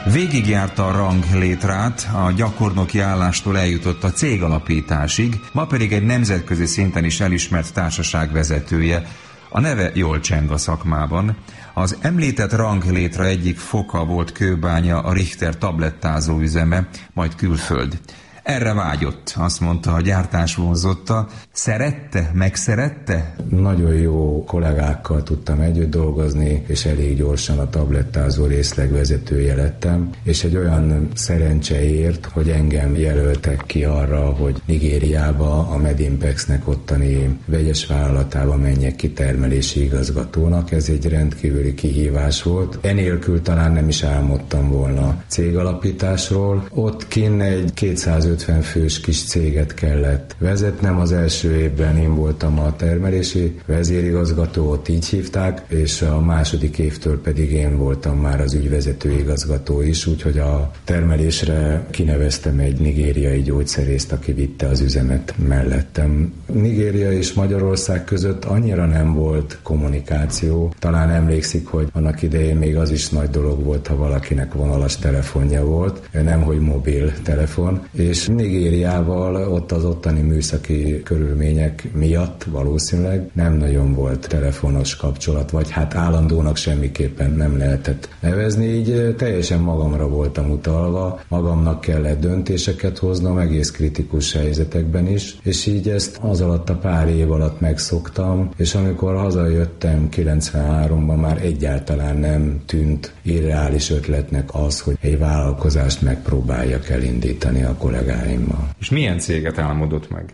Végigjárta a ranglétrát, a gyakornoki állástól eljutott a cégalapításig, ma pedig egy nemzetközi szinten is elismert társaság vezetője. A neve jól cseng a szakmában. Az említett ranglétra egyik foka volt Kőbánya, a Richter tablettázó üzeme, majd külföld. Erre vágyott, azt mondta, a gyártás vonzotta. Szerette, megszerette? Nagyon jó kollégákkal tudtam együtt dolgozni, és elég gyorsan a tablettázó részleg vezetője lettem, és egy olyan szerencse ért, hogy engem jelöltek ki arra, hogy Nigériába, a Medimpexnek ottani vegyes vállalatába menjek kitermelési igazgatónak. Ez egy rendkívüli kihívás volt. Enélkül talán nem is álmodtam volna cégalapításról. Ott kinn egy 250 fős kis céget kellett vezetnem. Az első évben én voltam a termelési vezérigazgató, ott így hívták, és a második évtől pedig én voltam már az ügyvezető igazgató is, úgyhogy a termelésre kineveztem egy nigériai gyógyszerészt, aki vitte az üzemet mellettem. Nigéria és Magyarország között annyira nem volt kommunikáció. Talán emlékszik, hogy annak idején még az is nagy dolog volt, ha valakinek vonalas telefonja volt, nemhogy mobil telefon, és Nigériával ott az ottani műszaki körülmények miatt valószínűleg nem nagyon volt telefonos kapcsolat, vagy hát állandónak semmiképpen nem lehetett nevezni, így teljesen magamra voltam utalva, magamnak kellett döntéseket hoznom egész kritikus helyzetekben is, és így ezt az alatt a pár év alatt megszoktam, és amikor hazajöttem 93-ban, már egyáltalán nem tűnt irreális ötletnek az, hogy egy vállalkozást megpróbáljak elindítani a kollégáimmal. És milyen céget álmodott meg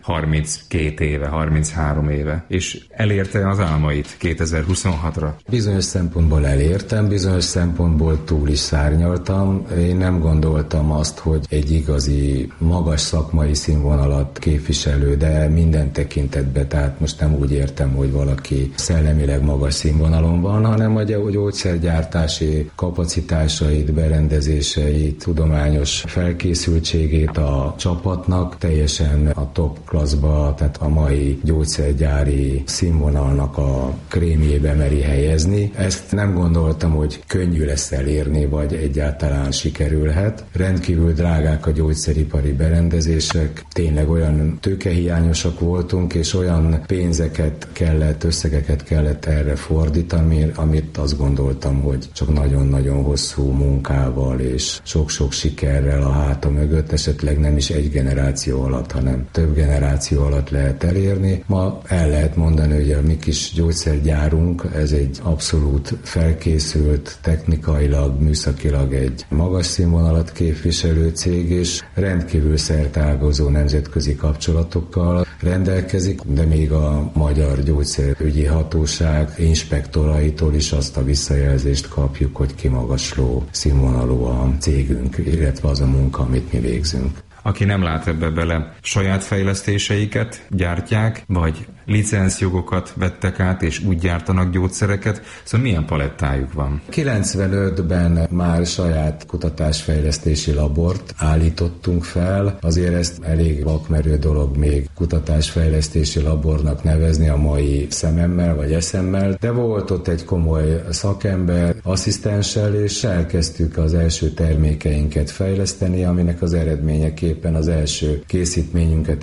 32 éve, 33 éve, és elérte az álmait 2026-ra? Bizonyos szempontból elértem, bizonyos szempontból túl is szárnyaltam. Én nem gondoltam azt, hogy egy igazi, magas szakmai színvonalat képviselő, de minden tekintetben, tehát most nem úgy értem, hogy valaki szellemileg magas színvonalon van, hanem a gyógyszergyártási kapacitásait, berendezéseit, tudományos felkészültségét a csapatnak teljesen a top classba, tehát a mai gyógyszergyári színvonalnak a krémjébe meri helyezni. Ezt nem gondoltam, hogy könnyű lesz elérni, vagy egyáltalán sikerülhet. Rendkívül drágák a gyógyszeripari berendezések, tényleg olyan tőkehiányosak voltunk, és olyan pénzeket kellett, összegeket kellett erre fordítani, amit azt gondoltam, hogy csak nagyon-nagyon hosszú munkával és sok-sok sikerrel a háta mögött, esetleg nem is egy generáció alatt, hanem több generáció alatt lehet elérni. Ma el lehet mondani, hogy a mi kis gyógyszergyárunk, ez egy abszolút felkészült, technikailag, műszakilag egy magas színvonalat képviselő cég, és rendkívül szerteágazó nemzetközi kapcsolatokkal rendelkezik, de még a Magyar Gyógyszerügyi Hatóság inspektoraitól is azt a visszajelzést kapjuk, hogy kimagasló színvonalú a cégünk, illetve az a munka, amit mi végzünk. Aki nem lát ebbe bele, saját fejlesztéseiket gyártják, vagy licenszjogokat vettek át, és úgy gyártanak gyógyszereket, szóval milyen palettájuk van? 95-ben már saját kutatásfejlesztési labort állítottunk fel, azért ezt elég vakmerő dolog még kutatásfejlesztési labornak nevezni a mai szememmel vagy eszemmel, de volt ott egy komoly szakember, asszisztenssel, és elkezdtük az első termékeinket fejleszteni, aminek az eredményeképpen az első készítményünket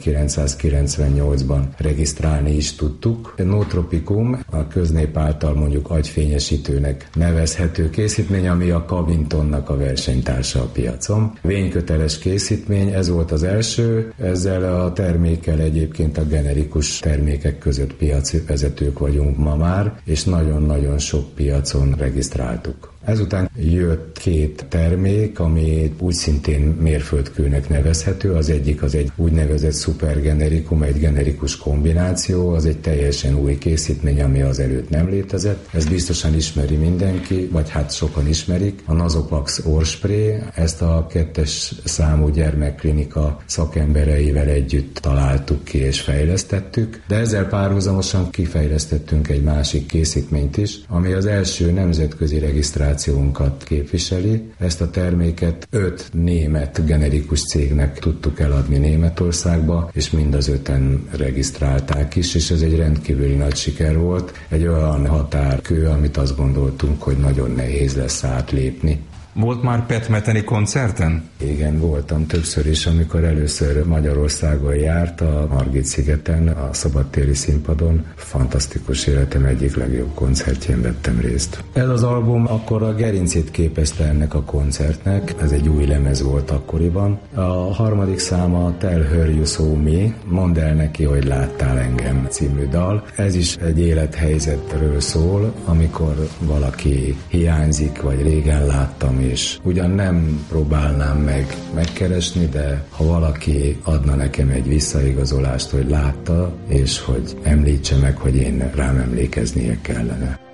1998-ban regisztrálni is tudtuk. A Nootropikum, a köznép által mondjuk agyfényesítőnek nevezhető készítmény, ami a Kavintonnak a versenytársa a piacon. Vényköteles készítmény, ez volt az első, ezzel a termékkel egyébként a generikus termékek között piacvezetők vagyunk ma már, és nagyon-nagyon sok piacon regisztráltuk. Ezután jött két termék, ami úgy szintén mérföldkőnek nevezhető. Az egyik az egy úgynevezett szupergenerikum, egy generikus kombináció, az egy teljesen új készítmény, ami azelőtt nem létezett. Ezt biztosan ismeri mindenki, vagy hát sokan ismerik. A Nasopax orrspray, ezt a 2-es számú gyermekklinika szakembereivel együtt találtuk ki és fejlesztettük, de ezzel párhuzamosan kifejlesztettünk egy másik készítményt is, ami az első nemzetközi regisztrációt képviseli. Ezt a terméket 5 német generikus cégnek tudtuk eladni Németországba, és mind az 5-en regisztrálták is, és ez egy rendkívüli nagy siker volt. Egy olyan határkő, amit azt gondoltunk, hogy nagyon nehéz lesz átlépni. Volt már Pat Metheny koncerten? Igen, voltam többször is, amikor először Magyarországon járt a Margit-szigeten, a szabadtéri színpadon. Fantasztikus, életem egyik legjobb koncertjén vettem részt. Ez az album akkor a gerincét képezte ennek a koncertnek, ez egy új lemez volt akkoriban. A harmadik száma Tell Her You Saw Me, Mondd el neki, hogy láttál engem című dal. Ez is egy élethelyzetről szól, amikor valaki hiányzik, vagy régen láttam, és ugyan nem próbálnám meg megkeresni, de ha valaki adna nekem egy visszaigazolást, hogy látta, és hogy említse meg, hogy én rám emlékeznie kellene.